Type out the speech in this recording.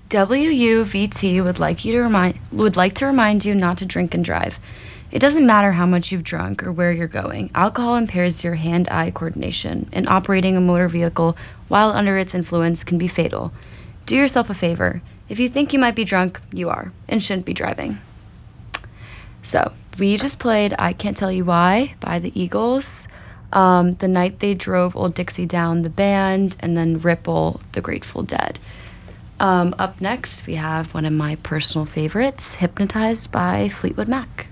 WUVT would like to remind you not to drink and drive. It doesn't matter how much you've drunk or where you're going. Alcohol impairs your hand-eye coordination, and operating a motor vehicle while under its influence can be fatal. Do yourself a favor. If you think you might be drunk, you are, and shouldn't be driving. So, we just played I Can't Tell You Why by the Eagles, The Night They Drove Old Dixie Down, the band, and then Ripple, the Grateful Dead. Up next, we have one of my personal favorites, Hypnotized by Fleetwood Mac.